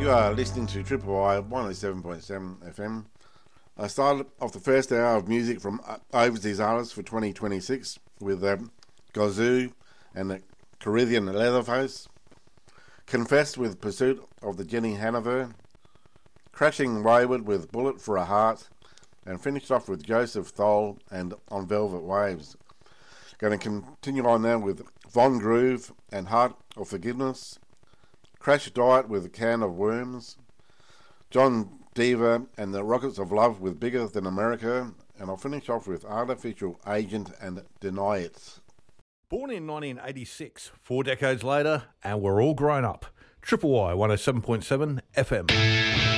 You are listening to Triple I 107.7 FM. I started off the first hour of music from overseas artists for 2026 with Gazoo and the Caribbean Leatherface, Confessed with Pursuit of the Jenny Hanover, Crashing Wayward with Bullet for a Heart, and finished off with Joseph Thole and On Velvet Waves. Going to continue on now with Von Groove and Heart of Forgiveness, Crash Diet with A Can of Worms, John Diva and the Rockets of Love with Bigger Than America, and I'll finish off with Artificial Agent and Deny It. Born in 1986, 4 decades later, and we're all grown up. Triple Y 107.7 FM.